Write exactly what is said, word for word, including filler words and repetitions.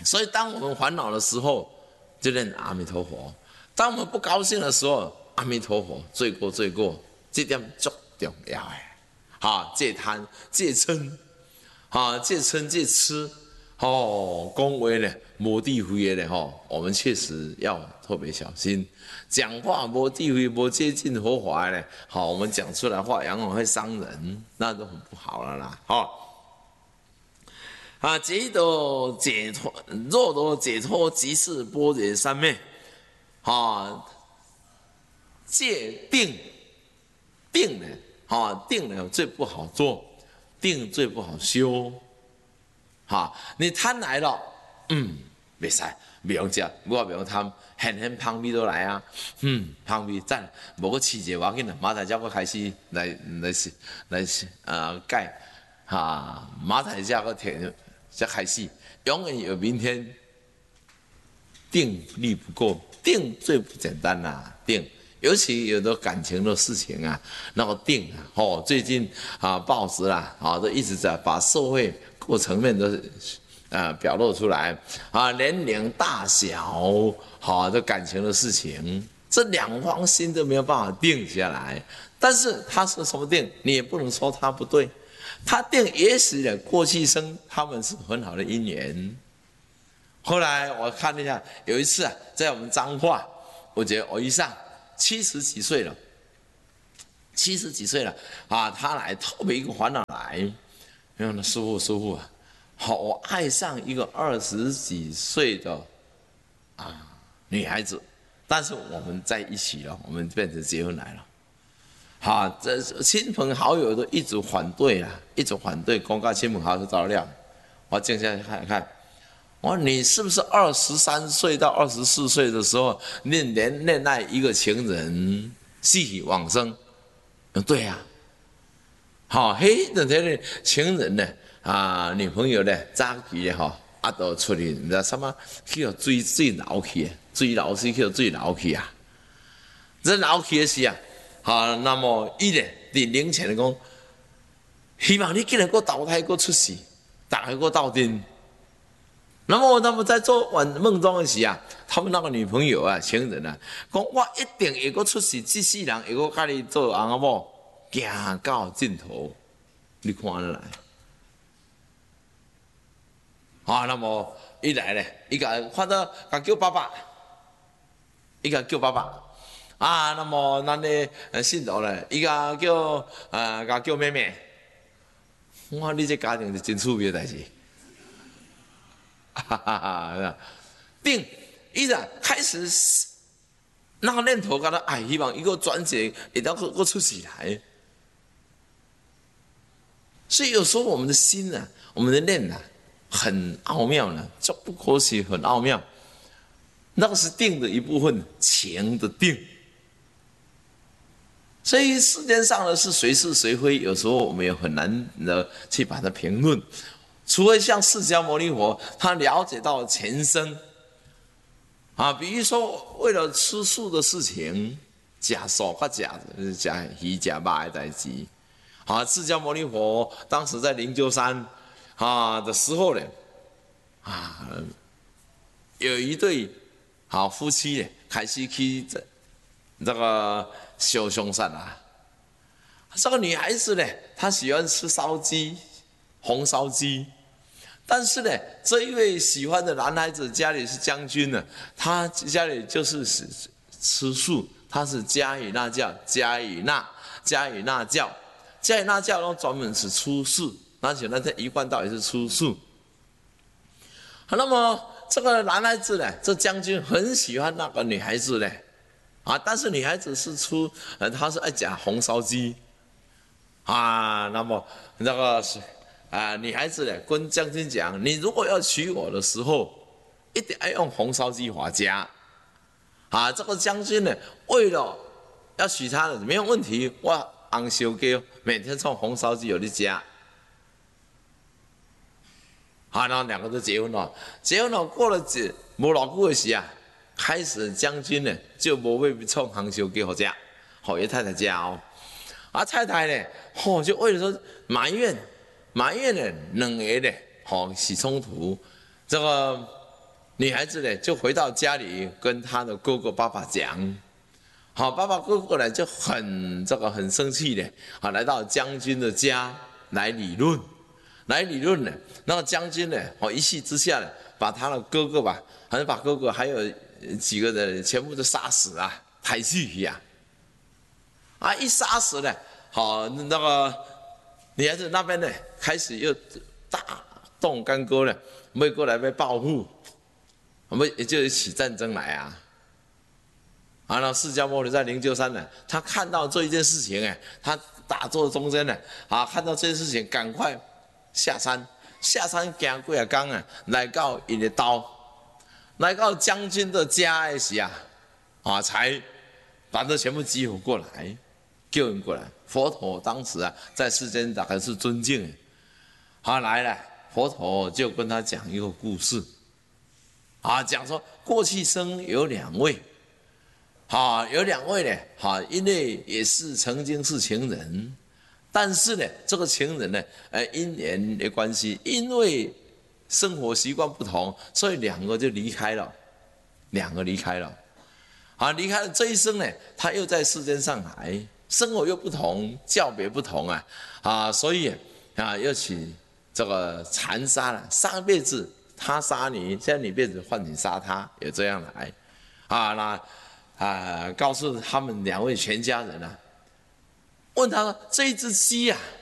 所以，当我们烦恼的时候，就念阿弥陀佛；当我们不高兴的时候，阿弥陀佛，罪过罪过，这点足重要的。哈，戒贪、戒嗔，哈，戒嗔、戒痴，哦，讲话呢无智慧的呢，吼，我们确实要特别小心。讲话无智慧、无接近佛法的呢，好，我们讲出来话往往会伤人，那都很不好了啦，哈。啊，解脱解脱，若多解脱，即是般若三昧。啊，戒定，定呢，啊，定呢最不好做，定最不好修。哈，你贪来了，嗯，袂使，袂用食，我袂用贪，现现香味都来啊，嗯，香味赞，无个试者要紧啦，马仔才我开始来来来呃改，哈，马仔才个听。才开始，永远有明天。定力不够，定最不简单啦、啊，定，尤其有的感情的事情啊，那个定啊，哦，最近啊报纸啦，啊都一直在把社会各层面都啊表露出来啊，年龄大小，好的感情的事情，这两方心都没有办法定下来。但是他是什么定，你也不能说他不对。他定也许呢，过去生他们是很好的姻缘。后来我看了一下，有一次啊，在我们彰化，我觉得我一上七十几岁了，七十几岁了啊，他来特别一个烦恼来，因为呢，师父师父啊，好，我爱上一个二十几岁的啊女孩子，但是我们在一起了，我们变成结婚来了。好，这亲朋好友都一直反对啦，一直反对，公告亲朋好友照料。我静下来看看，我说你是不是二十三岁到二十四岁的时候，你恋恋爱一个情人，逝去往生？对呀、啊。好，嘿，那这个情人呢，啊，女朋友呢，早期的哈，啊，都出去，唔知什么去到水水流去，水流水去到水流去啊，这流去的时啊。好，那么伊咧，伫灵前的讲，希望你竟然给我投胎，给我出世，打开给我斗阵。那么，那么在做晚梦中的时啊，他们那个女朋友啊，情人啊，讲我一定会给我出世，这世人会给我跟你做翁仔某，行到尽头。你看得来？啊，那么一来咧，伊个看到甲叫爸爸，伊个叫爸爸。啊，那么咱的信徒咧，伊个叫呃，甲叫妹妹。我说你这家庭是真趣味的代志，哈哈哈！定，伊个开始那个念头，甲他哎，希望一个转折，一定要个出起来。所以有时候我们的心啊，我们的念啊，很奥妙呢，这不可惜，很奥妙。那个是定的一部分，情的定。所以世间上的是谁是谁非，有时候我们也很难的去把它评论。除非像释迦牟尼佛，他了解到前生啊，比如说为了吃素的事情，假素甲假假鱼假肉的代志啊，释迦牟尼佛当时在灵鹫山啊的时候呢，啊，有一对好夫妻呢，开始去这这个。小凶山啊，这个女孩子呢，她喜欢吃烧鸡，红烧鸡。但是呢，这一位喜欢的男孩子家里是将军呢，他家里就是吃素，他是迦羽那教，迦羽那迦羽那教，迦羽那教呢专门是吃素，而且那天一贯道也是吃素。那么这个男孩子呢，这将军很喜欢那个女孩子呢。啊！但是女孩子是出，呃，她是爱讲红烧鸡，啊，那么那个是啊，女孩子呢跟将军讲，你如果要娶我的时候，一定要用红烧鸡法家，啊，这个将军呢为了要娶她的没有问题，我红烧鸡每天送红烧鸡有你家，啊，然后两个都结婚了，结婚了过了几没老久的时啊。开始将军呢就无要创红烧鸡好食，好爷太太家哦，啊太太呢，吼、哦、就为了说埋怨埋怨呢两个呢，吼、哦、起冲突，这个女孩子呢就回到家里跟她的哥哥爸爸讲，好，爸爸哥哥呢就很这个很生气的，啊，来到将军的家来理论，来理论呢。那个将军呢，哦，一气之下呢，把他的哥哥吧，好像把哥哥还有几个人全部都杀死啊，抬去呀，啊，一杀死呢，好，那个女孩子那边呢开始又大动干戈了，要过来要报复。我们也就起战争来啊！啊，那释迦牟尼在灵鹫山呢，他看到这一件事情，哎，他打坐中间呢，啊，看到这件事情，赶快下山，下山行几啊天啊，来到他的刀，来到将军的家的时啊，啊，才把这全部集合过来，叫人过来。佛陀当时啊，在世间大概是尊敬的，他来了，佛陀就跟他讲一个故事。啊，讲说过去生有两位，啊，有两位呢，啊，因为也是曾经是情人，但是呢，这个情人呢，呃，因缘的关系，因为生活习惯不同，所以两个就离开了，两个离开了，啊，离开了这一生呢，他又在世间上来，生活又不同，教别不同啊，啊，所以啊，又起这个残杀了，上辈子。他杀你，现在你辈子换你杀他，也这样来，啊，那啊，告诉他们两位全家人啊，问他说：这一只鸡啊，